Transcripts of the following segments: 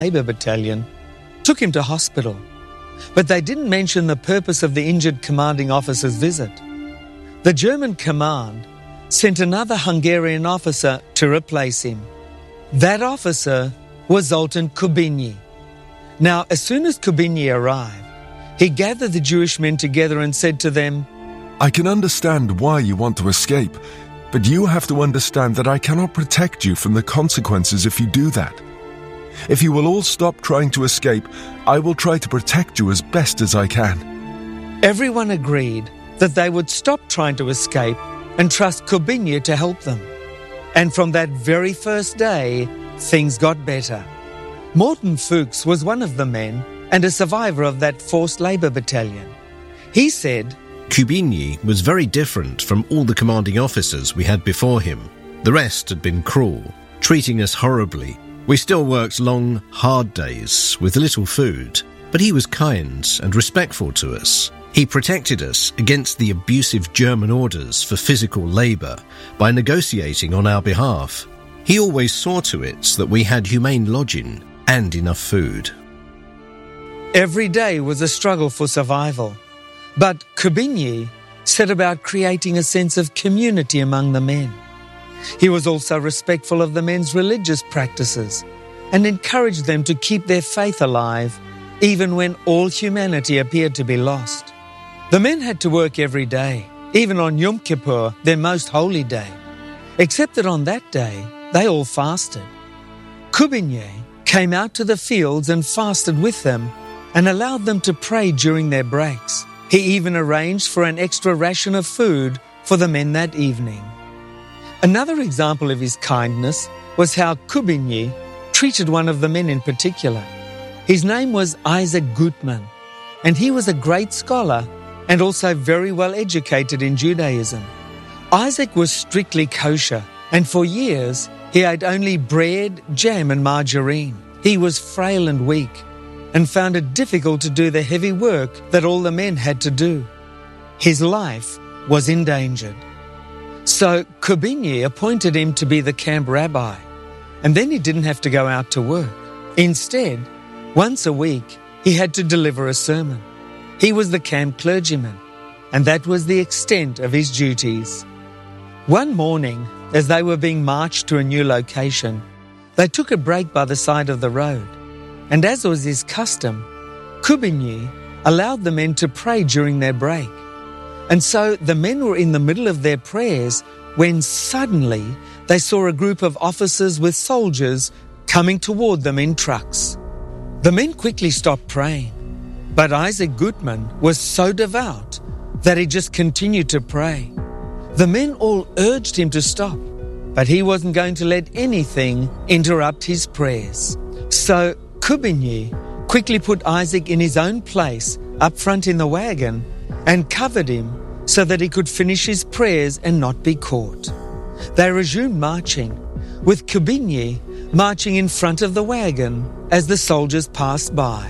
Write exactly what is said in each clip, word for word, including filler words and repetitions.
Labour Battalion took him to hospital, but they didn't mention the purpose of the injured commanding officer's visit. The German command sent another Hungarian officer to replace him. That officer was Zoltán Kubinyi. Now, as soon as Kubinyi arrived, he gathered the Jewish men together and said to them, I can understand why you want to escape, but you have to understand that I cannot protect you from the consequences if you do that. If you will all stop trying to escape, I will try to protect you as best as I can. Everyone agreed that they would stop trying to escape and trust Kubinyi to help them. And from that very first day, things got better. Morten Fuchs was one of the men and a survivor of that forced labour battalion. He said, Kubinyi was very different from all the commanding officers we had before him. The rest had been cruel, treating us horribly. We still worked long, hard days with little food, but he was kind and respectful to us. He protected us against the abusive German orders for physical labour by negotiating on our behalf. He always saw to it that we had humane lodging and enough food. Every day was a struggle for survival, but Kubinyi set about creating a sense of community among the men. He was also respectful of the men's religious practices and encouraged them to keep their faith alive even when all humanity appeared to be lost. The men had to work every day, even on Yom Kippur, their most holy day, except that on that day they all fasted. Kubinyi came out to the fields and fasted with them and allowed them to pray during their breaks. He even arranged for an extra ration of food for the men that evening. Another example of his kindness was how Kubinyi treated one of the men in particular. His name was Isaac Gutmann, and he was a great scholar and also very well educated in Judaism. Isaac was strictly kosher, and for years he ate only bread, jam and margarine. He was frail and weak, and found it difficult to do the heavy work that all the men had to do. His life was endangered. So Kubinyi appointed him to be the camp rabbi, and then he didn't have to go out to work. Instead, once a week, he had to deliver a sermon. He was the camp clergyman, and that was the extent of his duties. One morning, as they were being marched to a new location, they took a break by the side of the road, and as was his custom, Kubinyi allowed the men to pray during their break. And so the men were in the middle of their prayers when suddenly they saw a group of officers with soldiers coming toward them in trucks. The men quickly stopped praying, but Isaac Gutmann was so devout that he just continued to pray. The men all urged him to stop, but he wasn't going to let anything interrupt his prayers. So Kubinyi quickly put Isaac in his own place up front in the wagon and covered him so that he could finish his prayers and not be caught. They resumed marching, with Kubinyi marching in front of the wagon as the soldiers passed by.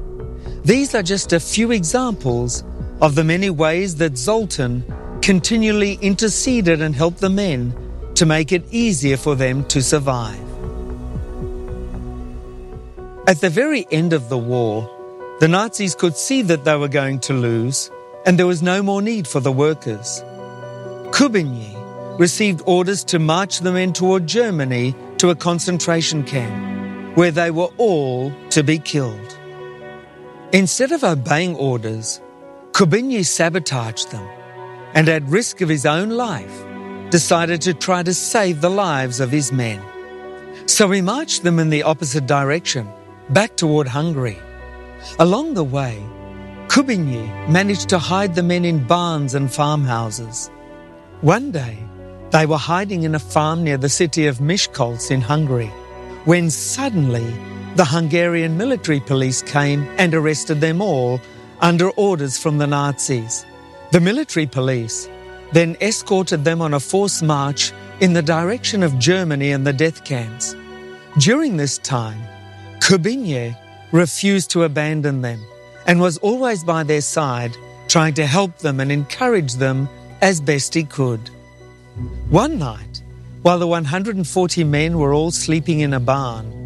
These are just a few examples of the many ways that Zoltán continually interceded and helped the men to make it easier for them to survive. At the very end of the war, the Nazis could see that they were going to lose, and there was no more need for the workers. Kubinyi received orders to march the men toward Germany to a concentration camp, where they were all to be killed. Instead of obeying orders, Kubinyi sabotaged them, and at risk of his own life, decided to try to save the lives of his men. So he marched them in the opposite direction, back toward Hungary. Along the way, Kubinyi managed to hide the men in barns and farmhouses. One day, they were hiding in a farm near the city of Miskolc in Hungary, when suddenly the Hungarian military police came and arrested them all under orders from the Nazis. The military police then escorted them on a forced march in the direction of Germany and the death camps. During this time, Kubinyi refused to abandon them and was always by their side, trying to help them and encourage them as best he could. One night, while the one hundred forty men were all sleeping in a barn,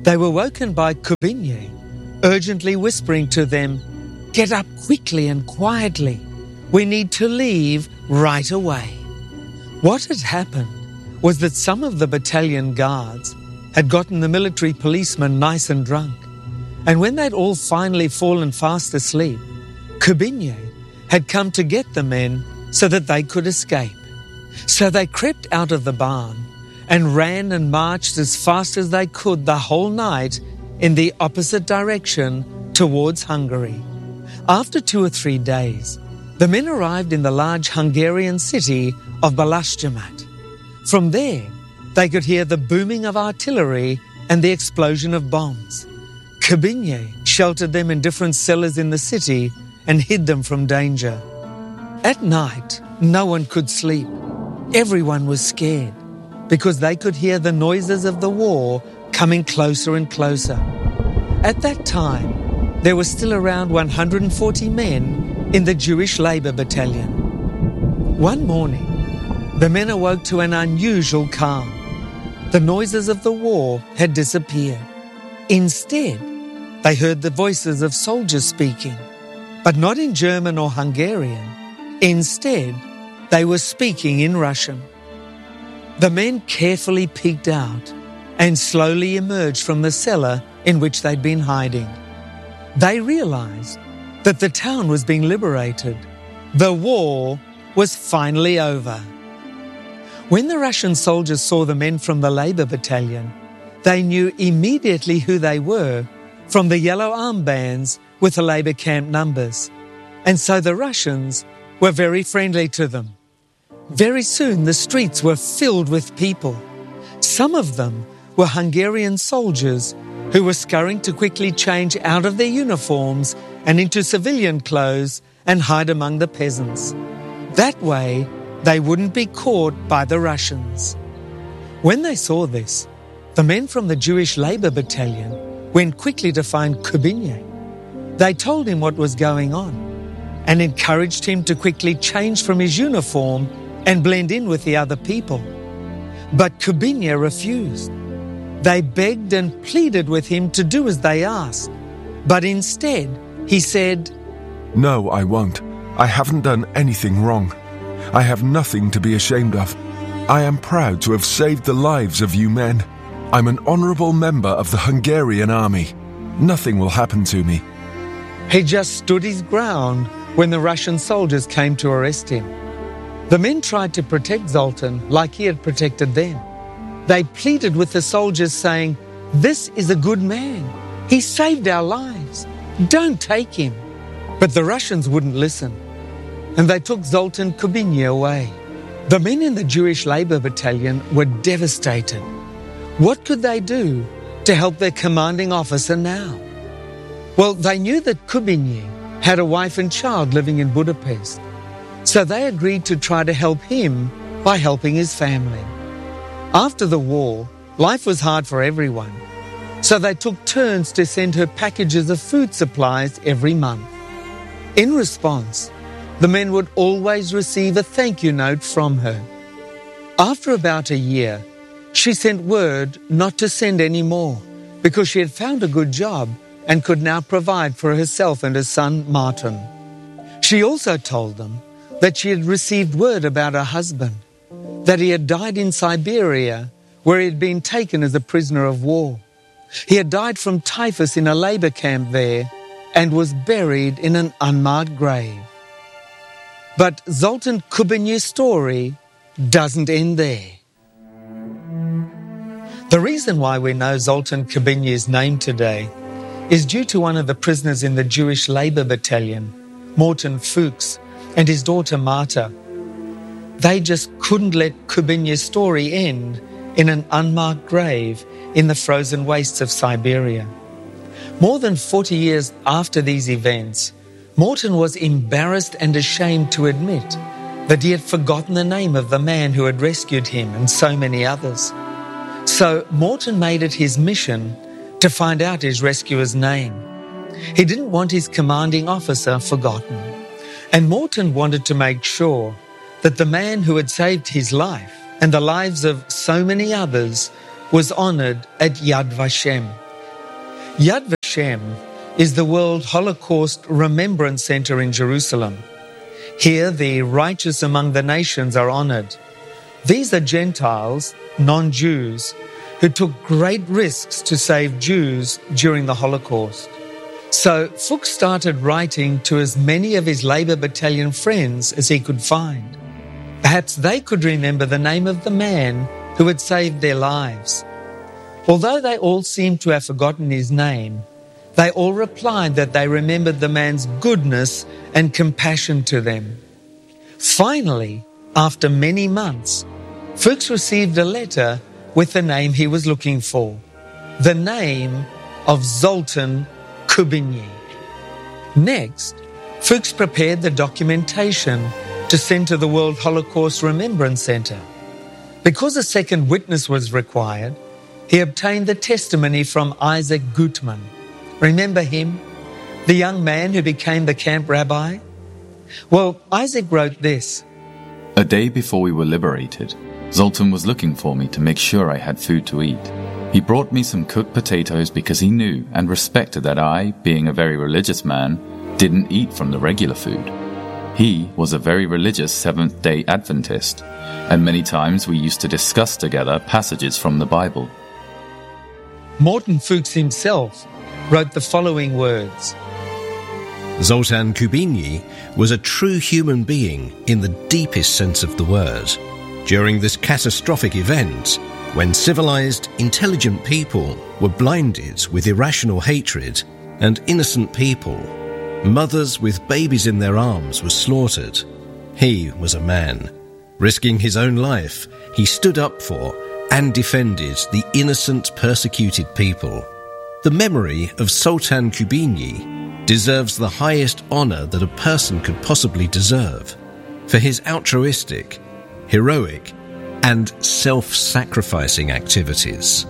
They were woken by Kubinyi, urgently whispering to them, "Get up quickly and quietly. We need to leave right away." What had happened was that some of the battalion guards had gotten the military policemen nice and drunk, and when they'd all finally fallen fast asleep, Kubinyi had come to get the men so that they could escape. So they crept out of the barn and ran and marched as fast as they could the whole night in the opposite direction towards Hungary. After two or three days, the men arrived in the large Hungarian city of Balazsgymat. From there, they could hear the booming of artillery and the explosion of bombs. Kubinyi sheltered them in different cellars in the city and hid them from danger. At night, no one could sleep. Everyone was scared because they could hear the noises of the war coming closer and closer. At that time, there were still around one hundred forty men in the Jewish Labour Battalion. One morning, the men awoke to an unusual calm. The noises of the war had disappeared. Instead, they heard the voices of soldiers speaking, but not in German or Hungarian. Instead, they were speaking in Russian. The men carefully peeked out and slowly emerged from the cellar in which they'd been hiding. They realized that the town was being liberated. The war was finally over. When the Russian soldiers saw the men from the Labour Battalion, they knew immediately who they were from the yellow armbands with the Labour camp numbers. And so the Russians were very friendly to them. Very soon the streets were filled with people. Some of them were Hungarian soldiers who were scurrying to quickly change out of their uniforms and into civilian clothes and hide among the peasants. That way, they wouldn't be caught by the Russians. When they saw this, the men from the Jewish Labour Battalion went quickly to find Kubinyi. They told him what was going on and encouraged him to quickly change from his uniform and blend in with the other people. But Kubinyi refused. They begged and pleaded with him to do as they asked, but instead he said, "No, I won't. I haven't done anything wrong. I have nothing to be ashamed of. I am proud to have saved the lives of you men. I'm an honourable member of the Hungarian army. Nothing will happen to me." He just stood his ground when the Russian soldiers came to arrest him. The men tried to protect Zoltan like he had protected them. They pleaded with the soldiers saying, "This is a good man. He saved our lives. Don't take him." But the Russians wouldn't listen, and they took Zoltan Kubinyi away. The men in the Jewish Labour Battalion were devastated. What could they do to help their commanding officer now? Well, they knew that Kubinyi had a wife and child living in Budapest, so they agreed to try to help him by helping his family. After the war, life was hard for everyone, so they took turns to send her packages of food supplies every month. In response, the men would always receive a thank you note from her. After about a year, she sent word not to send any more because she had found a good job and could now provide for herself and her son Martin. She also told them that she had received word about her husband, that he had died in Siberia where he had been taken as a prisoner of war. He had died from typhus in a labour camp there and was buried in an unmarked grave. But Zoltan Kubinyi's story doesn't end there. The reason why we know Zoltan Kubinyi's name today is due to one of the prisoners in the Jewish Labour Battalion, Morton Fuchs, and his daughter Marta. They just couldn't let Kubinyi's story end in an unmarked grave in the frozen wastes of Siberia. More than forty years after these events, Morton was embarrassed and ashamed to admit that he had forgotten the name of the man who had rescued him and so many others. So Morton made it his mission to find out his rescuer's name. He didn't want his commanding officer forgotten, and Morton wanted to make sure that the man who had saved his life and the lives of so many others was honoured at Yad Vashem, Yad Vashem is the World Holocaust Remembrance Center in Jerusalem. Here, the righteous among the nations are honored. These are Gentiles, non-Jews, who took great risks to save Jews during the Holocaust. So Fuchs started writing to as many of his Labour Battalion friends as he could find. Perhaps they could remember the name of the man who had saved their lives. Although they all seemed to have forgotten his name, they all replied that they remembered the man's goodness and compassion to them. Finally, after many months, Fuchs received a letter with the name he was looking for, the name of Zoltan Kubinyi. Next, Fuchs prepared the documentation to send to the World Holocaust Remembrance Center. Because a second witness was required, he obtained the testimony from Isaac Gutman. Remember him? The young man who became the camp rabbi? Well, Isaac wrote this. A day before we were liberated, Zoltan was looking for me to make sure I had food to eat. He brought me some cooked potatoes because he knew and respected that I, being a very religious man, didn't eat from the regular food. He was a very religious Seventh-day Adventist, and many times we used to discuss together passages from the Bible. Morton Fuchs himself wrote the following words. Zoltan Kubinyi was a true human being in the deepest sense of the word. During this catastrophic event, when civilized, intelligent people were blinded with irrational hatred and innocent people, mothers with babies in their arms were slaughtered, he was a man. Risking his own life, he stood up for and defended the innocent, persecuted people. The memory of Zoltan Kubinyi deserves the highest honor that a person could possibly deserve for his altruistic, heroic, and self-sacrificing activities.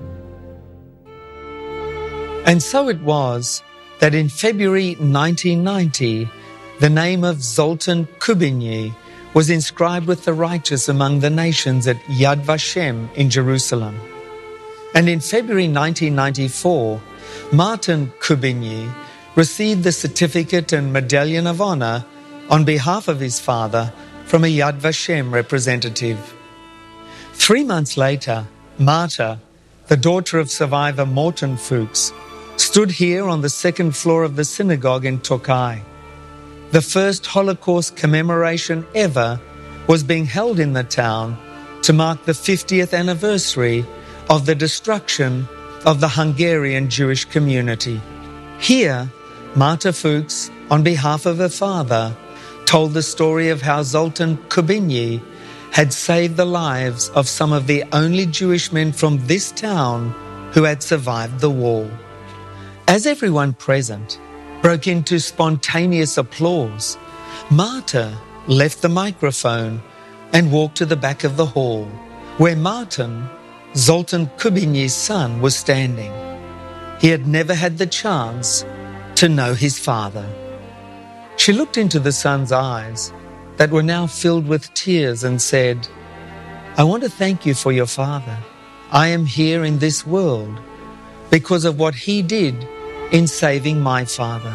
And so it was that in February nineteen ninety, the name of Zoltan Kubinyi was inscribed with the righteous among the nations at Yad Vashem in Jerusalem. And in February nineteen ninety-four, Martin Kubinyi received the certificate and medallion of honor on behalf of his father from a Yad Vashem representative. Three months later, Marta, the daughter of survivor Morton Fuchs, stood here on the second floor of the synagogue in Tokai. The first Holocaust commemoration ever was being held in the town to mark the fiftieth anniversary of the destruction of the Hungarian Jewish community. Here, Marta Fuchs, on behalf of her father, told the story of how Zoltan Kubinyi had saved the lives of some of the only Jewish men from this town who had survived the war. As everyone present broke into spontaneous applause, Marta left the microphone and walked to the back of the hall, where Martin, Zoltan Kubinyi's son, was standing. He had never had the chance to know his father. She looked into the son's eyes that were now filled with tears and said, "I want to thank you for your father. I am here in this world because of what he did in saving my father."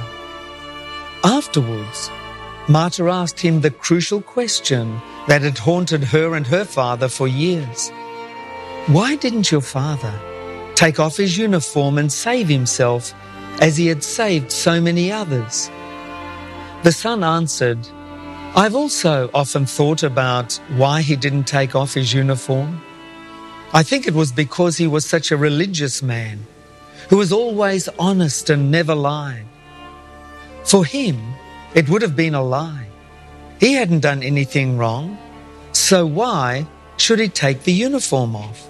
Afterwards, Marta asked him the crucial question that had haunted her and her father for years. Why didn't your father take off his uniform and save himself as he had saved so many others? The son answered, "I've also often thought about why he didn't take off his uniform. I think it was because he was such a religious man who was always honest and never lied. For him, it would have been a lie. He hadn't done anything wrong, so why should he take the uniform off?"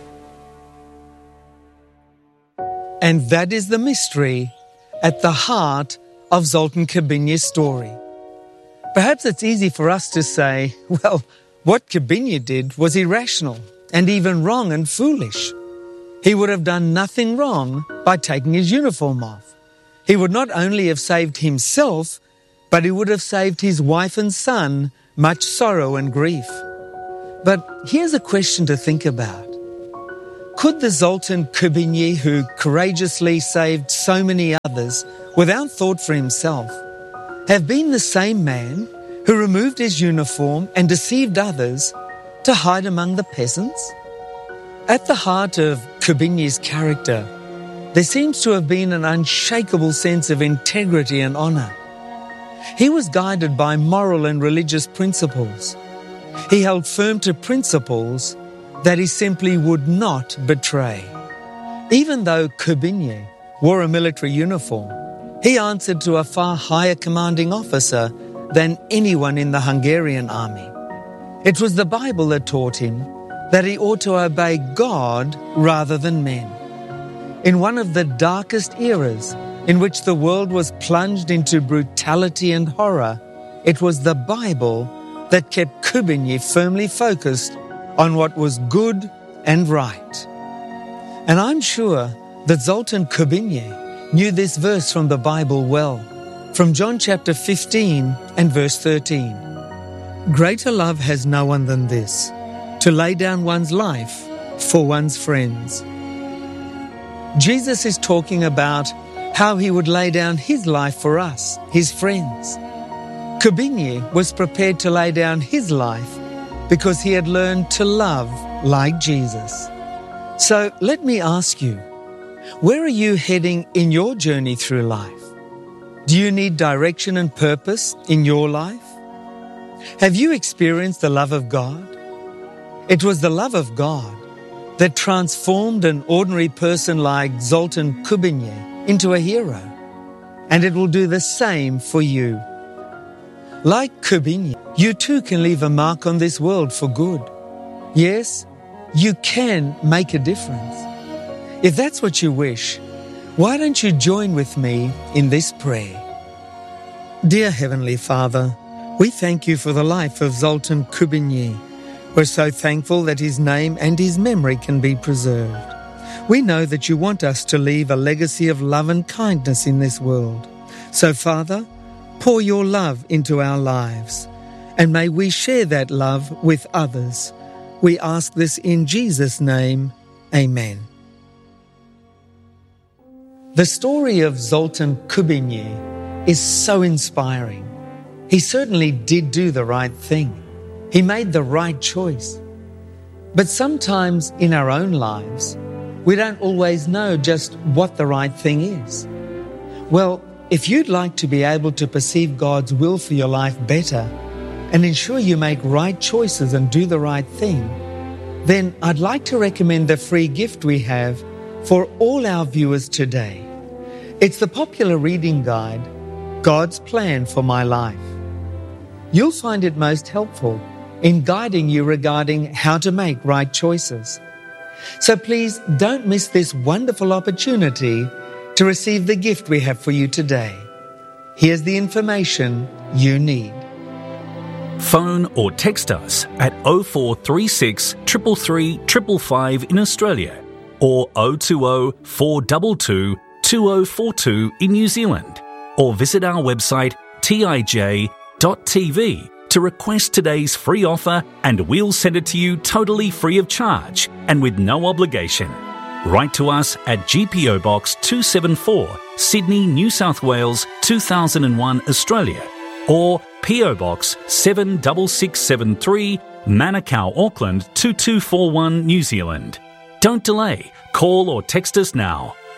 And that is the mystery at the heart of Zoltan Kubinyi's story. Perhaps it's easy for us to say, well, what Kubinyi did was irrational and even wrong and foolish. He would have done nothing wrong by taking his uniform off. He would not only have saved himself, but he would have saved his wife and son much sorrow and grief. But here's a question to think about. Could the Zoltan Kubinyi, who courageously saved so many others without thought for himself, have been the same man who removed his uniform and deceived others to hide among the peasants? At the heart of Kubinyi's character, there seems to have been an unshakable sense of integrity and honour. He was guided by moral and religious principles. He held firm to principles that he simply would not betray. Even though Kubinyi wore a military uniform, he answered to a far higher commanding officer than anyone in the Hungarian army. It was the Bible that taught him that he ought to obey God rather than men. In one of the darkest eras in which the world was plunged into brutality and horror, it was the Bible that kept Kubinyi firmly focused on what was good and right. And I'm sure that Zoltan Kubinyi knew this verse from the Bible well, from John chapter fifteen and verse thirteen. Greater love has no one than this, to lay down one's life for one's friends. Jesus is talking about how he would lay down his life for us, his friends. Kubinyi was prepared to lay down his life because he had learned to love like Jesus. So let me ask you, where are you heading in your journey through life? Do you need direction and purpose in your life? Have you experienced the love of God? It was the love of God that transformed an ordinary person like Zoltan Kubinyi into a hero. And it will do the same for you. Like Kubinyi, you too can leave a mark on this world for good. Yes, you can make a difference. If that's what you wish, why don't you join with me in this prayer? Dear Heavenly Father, we thank you for the life of Zoltan Kubinyi. We're so thankful that his name and his memory can be preserved. We know that you want us to leave a legacy of love and kindness in this world. So, Father, pour your love into our lives, and may we share that love with others. We ask this in Jesus' name. Amen. The story of Zoltan Kubinyi is so inspiring. He certainly did do the right thing. He made the right choice. But sometimes in our own lives, we don't always know just what the right thing is. Well, if you'd like to be able to perceive God's will for your life better and ensure you make right choices and do the right thing, then I'd like to recommend the free gift we have for all our viewers today. It's the popular reading guide, God's Plan for My Life. You'll find it most helpful in guiding you regarding how to make right choices. So please don't miss this wonderful opportunity to receive the gift we have for you today. Here's the information you need. Phone or text us at oh four three six, three three three five five in Australia or oh two oh, four two two, two oh four two in New Zealand, or visit our website t i j dot t v to request today's free offer, and we'll send it to you totally free of charge and with no obligation. Write to us at G P O Box two seven four, Sydney, New South Wales two thousand one, Australia, or P O Box seven six six seven three, Manukau, Auckland two two four one, New Zealand. Don't delay. Call or text us now